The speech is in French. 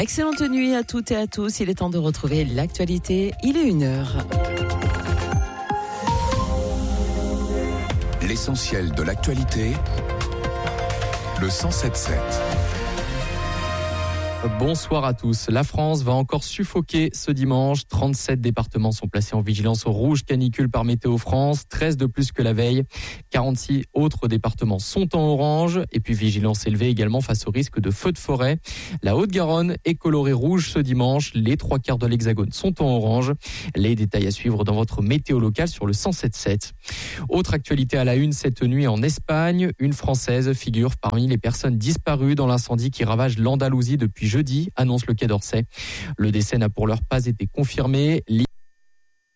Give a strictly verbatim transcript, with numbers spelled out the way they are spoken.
Excellente nuit à toutes et à tous. Il est temps de retrouver l'actualité. Il est une heure. L'essentiel de l'actualité, le cent sept sept. Bonsoir à tous. La France va encore suffoquer ce dimanche. trente-sept départements sont placés en vigilance rouge canicule par Météo France, treize de plus que la veille. quarante-six autres départements sont en orange. Et puis vigilance élevée également face au risque de feux de forêt. La Haute-Garonne est colorée rouge ce dimanche. Les trois quarts de l'Hexagone sont en orange. Les détails à suivre dans votre météo locale sur le cent sept sept. Autre actualité à la une cette nuit en Espagne. Une Française figure parmi les personnes disparues dans l'incendie qui ravage l'Andalousie depuis jeudi, annonce le Quai d'Orsay. Le décès n'a pour l'heure pas été confirmé.